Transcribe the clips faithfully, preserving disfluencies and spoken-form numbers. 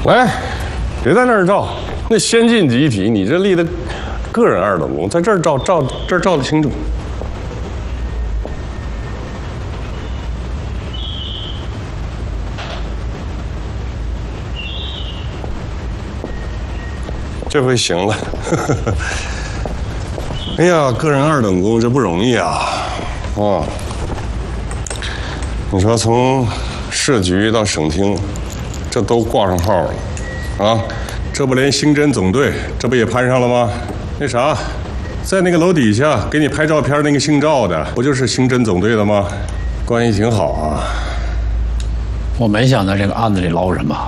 来，别在那儿照，那先进集体，你这立的个人二等功，在这儿照照这儿照的清楚。这回行了，哎呀，个人二等功这不容易啊！啊，你说从市局到省厅，这都挂上号了，啊，这不连刑侦总队这不也攀上了吗？那啥，在那个楼底下给你拍照片那个姓赵的，不就是刑侦总队的吗？关系挺好啊。 我没想在这个案子里捞什么。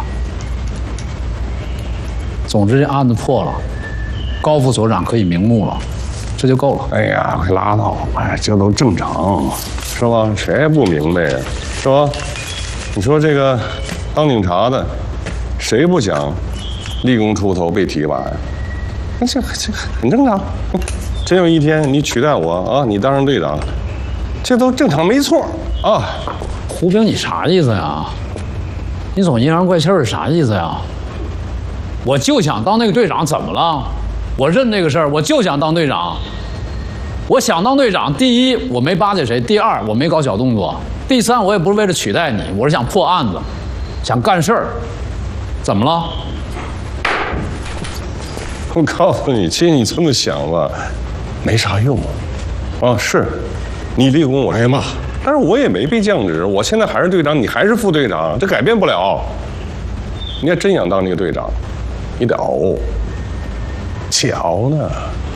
总之，这案子破了，高副所长可以瞑目了，这就够了。 哎呀，快拉倒！哎，这都正常，是吧？谁也不明白呀，是吧？你说这个当警察的，谁不想立功出头被提拔呀？那这这很正常。真有一天你取代我啊，你当上队长，这都正常，没错啊。 胡兵，你啥意思呀？你总阴阳怪气儿，啥意思呀？ 我就想当那个队长，怎么了？我认这个事儿，我就想当队长。我想当队长，第一我没巴结谁，第二我没搞小动作，第三我也不是为了取代你，我是想破案子，想干事儿。怎么了？ 我告诉你，其实你这么想吧，没啥用。啊，是，你立功我挨骂，但是我也没被降职，我现在还是队长，你还是副队长，这改变不了。你要真想当那个队长。 你得熬，且熬呢。